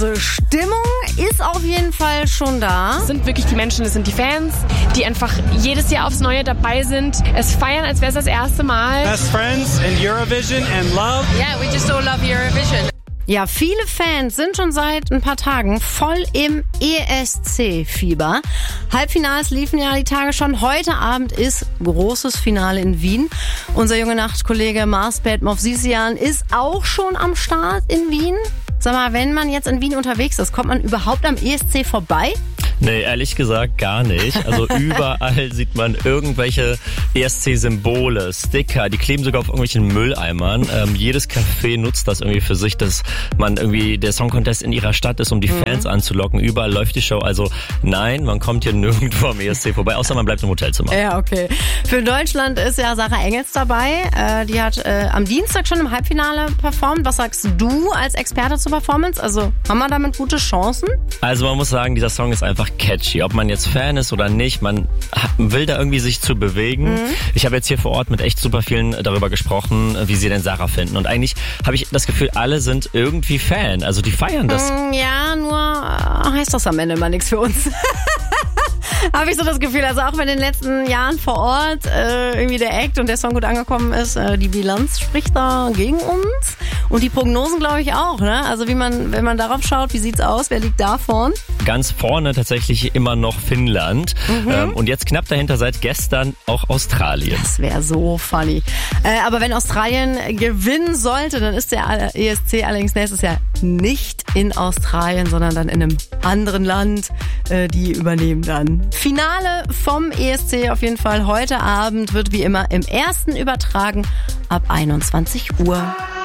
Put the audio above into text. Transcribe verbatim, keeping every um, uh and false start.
Stimmung ist auf jeden Fall schon da. Es sind wirklich die Menschen, es sind die Fans, die einfach jedes Jahr aufs Neue dabei sind. Es feiern, als wäre es das erste Mal. Best friends in Eurovision and love. Yeah, we just all love Eurovision. Ja, viele Fans sind schon seit ein paar Tagen voll im E S C-Fieber. Halbfinals liefen ja die Tage schon. Heute Abend ist großes Finale in Wien. Unser junge Nachtkollege Marsbet Movsisian ist auch schon am Start in Wien. Sag mal, wenn man jetzt in Wien unterwegs ist, kommt man überhaupt am E S C vorbei? Nee, ehrlich gesagt gar nicht. Also überall sieht man irgendwelche E S C-Symbole, Sticker, die kleben sogar auf irgendwelchen Mülleimern. Ähm, jedes Café nutzt das irgendwie für sich, dass man irgendwie der Song Contest in ihrer Stadt ist, um die Fans mhm. anzulocken. Überall läuft die Show. Also nein, man kommt hier nirgendwo am E S C vorbei, außer man bleibt im Hotelzimmer. Ja, okay. Für Deutschland ist ja Sarah Engels dabei. Äh, die hat äh, am Dienstag schon im Halbfinale performt. Was sagst du als Experte zur Performance? Also haben wir damit gute Chancen? Also man muss sagen, dieser Song ist einfach catchy. Ob man jetzt Fan ist oder nicht, man will da irgendwie sich zu bewegen. Mhm. Ich habe jetzt hier vor Ort mit echt super vielen darüber gesprochen, wie sie denn Sarah finden. Und eigentlich habe ich das Gefühl, alle sind irgendwie Fan. Also die feiern das. Ja, nur heißt das am Ende mal nichts für uns. Habe ich so das Gefühl, also auch wenn in den letzten Jahren vor Ort äh, irgendwie der Act und der Song gut angekommen ist, äh, die Bilanz spricht da gegen uns und die Prognosen glaube ich auch, ne? Also wie man, wenn man darauf schaut, wie sieht's aus, wer liegt da vorn? Ganz vorne tatsächlich immer noch Finnland mhm. ähm, und jetzt knapp dahinter seit gestern auch Australien. Das wäre so funny. Äh, aber wenn Australien gewinnen sollte, dann ist der E S C allerdings nächstes Jahr nicht in Australien, sondern dann in einem anderen Land. Äh, die übernehmen dann. Finale vom E S C auf jeden Fall heute Abend wird wie immer im Ersten übertragen ab einundzwanzig Uhr.